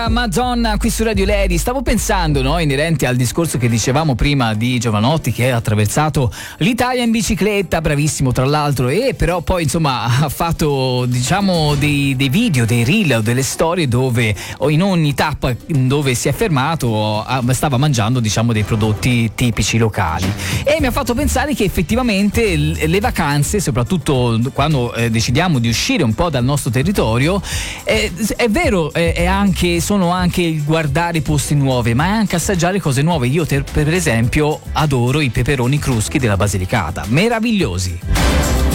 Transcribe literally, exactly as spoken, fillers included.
Madonna, qui su Radio Lady. Stavo pensando, no, inerente al discorso che dicevamo prima di Giovanotti, che ha attraversato l'Italia in bicicletta, bravissimo tra l'altro, e però poi insomma ha fatto, diciamo, dei, dei video, dei reel o delle storie dove o in ogni tappa dove si è fermato stava mangiando, diciamo, dei prodotti tipici locali, e mi ha fatto pensare che effettivamente le vacanze, soprattutto quando eh, decidiamo di uscire un po' dal nostro territorio, eh, è vero, eh, è anche sono anche il guardare posti nuovi, ma è anche assaggiare cose nuove. Io ter, per esempio adoro i peperoni cruschi della Basilicata, meravigliosi.